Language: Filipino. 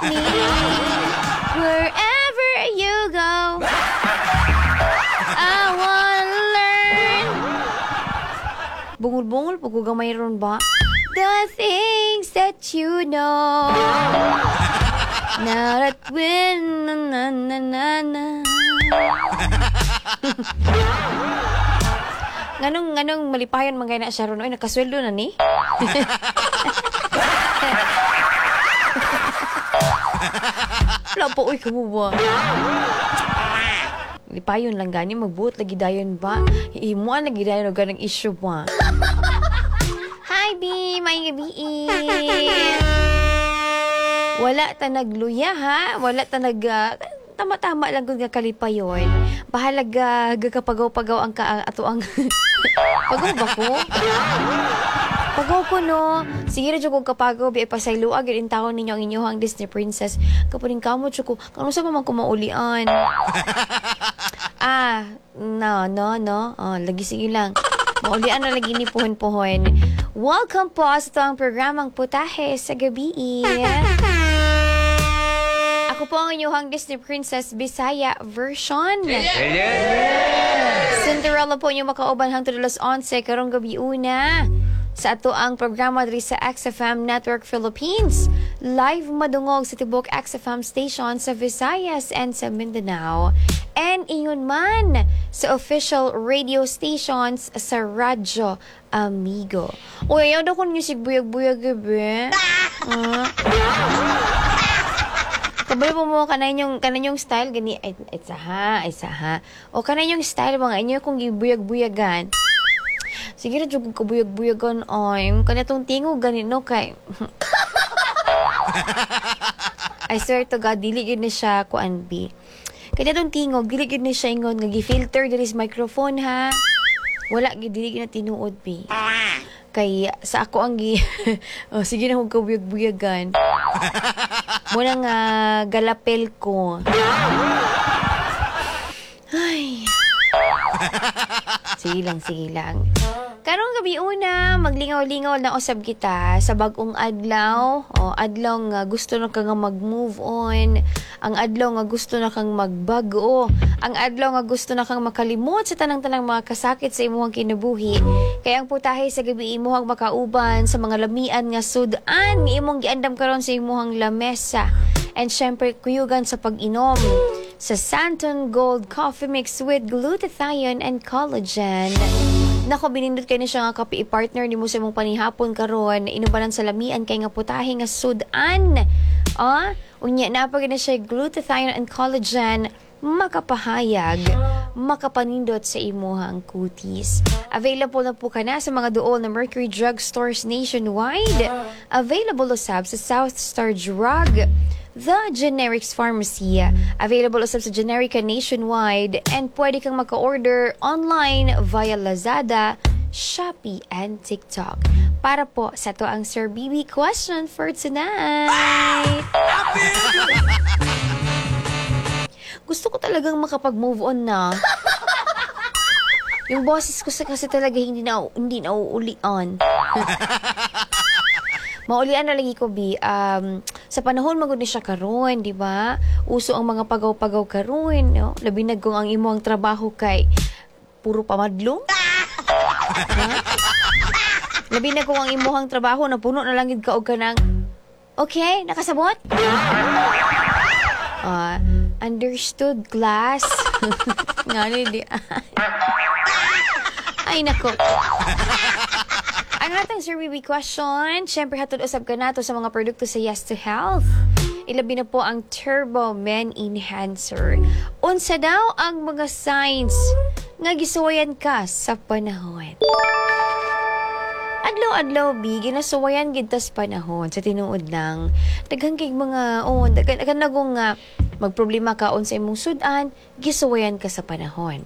me wherever you go. I wanna learn. Bungol-bungol, pag mayroon ba? The things that you know. Now that when na na na na. Nganong malipayon man gaya na siya ron. Oy, nakasweldo na ni. Wala po, uy, kamuba. Lipayon lang gani, magbuot lagi dayon ba? Imuan lagi dayon o ganang issue ba? Hi, B! May gabi. Wala ta nagluya, ha? Wala ta tama-tama lang kung kalipayon. Bahalaga gagapagaw-pagaw ang ato ang pagaw ba ko? Pagaw ko, no? Sige na dyan kong kapagaw, biya pasaylo, agad in taon ninyo ang inyong Disney princess. Kapaling kamo, ko, kano sa mamang kumaulian? No. Lagi sige lang. Maulian na lagi ni Puhon-Puhon. Welcome po sa itong programang Putahe sa Gabi. Ako po ang inyong Disney Princess Bisaya version. Cinderella po inyong makauban hangtod alas 11 karong gabi una. Sa ato ang programa diri sa XFM Network Philippines. Live madungog sa tibok XFM station sa Visayas and sa Mindanao. And ingon man sa official radio stations sa Radyo Amigo. Uy, ayaw daw ko ninyo sigbuyag-buyag gabi. Kabalo po mo kananyong style gani ay sa. O kananyong style mga inyo kung gibuyag-buyagan. Sige na jud ko buyag-buyagan ay kanatong tingog gani no kay. I swear to God dili gid ni siya kuan B. Kanatong tingog dili gid ni siya ingon nga gi-filter diri sa microphone ha. Wala gid dili gid na tinuod B. Kay sa ako ang sige na kung kabuyag-buyagan. Muna nga galapel ko. Ay. Sige lang. Karong gabi una, maglingaw-lingaw na usab kita sa bagong adlaw. O, adlaw nga gusto na kang mag-move on. Ang adlaw nga gusto na kang magbago. Ang adlaw nga gusto na kang makalimot sa tanang-tanang mga kasakit sa imuhang kinabuhi. Kaya ang putahe sa gabi imuhang makauban sa mga lamian nga sudan nga imong giandam karon sa imuhang lamesa. And syempre, kuyugan sa pag-inom sa Santon Gold Coffee Mix with glutathione and collagen. Nako, binindot kayo na siya nga kapi i-partner ni mo sa mong panihapon karon inubanan sa lamian kay nga putahe nga sudan. Unya na pag na siya glutathione and collagen makapahayag, makapanindot sa imuhang kutis. Available na po ka na sa mga duol na Mercury Drug Stores nationwide. Available usab sa South Star Drug, The Generics Pharmacy. Available usab sa Generica nationwide and pwede kang maka-order online via Lazada, Shopee, and TikTok. Para po sa to ang Sir BB question for tonight. Gusto ko talagang makapag-move on na. Yung boses ko kasi talaga hindi na uulian. Maulian na lagi ko, B. Sa panahon magod ni siya karon, di ba? Uso ang mga pagaw-pagaw karon, no? Labi na kung ang imo ang trabaho kay puro pamadlong. Labi na kung ang imuhang trabaho na puno na lang gid ka og kanang okay, nakasabot? Understood, class. Nga di. Ay, nako. Ang natang Sir BB question, syempre hatod usab ka nato sa mga produkto sa Yes to Health. Ilabi na po ang Turbo Men Enhancer. Unsa daw ang mga signs nga gisuwayan ka sa panahon? Adlaw-adlaw, B, ginasuwayan gid tas panahon sa tinuod lang. Daghang kay mga daghan nagong magproblema ka sa imong sudan, gisuwayan ka sa panahon.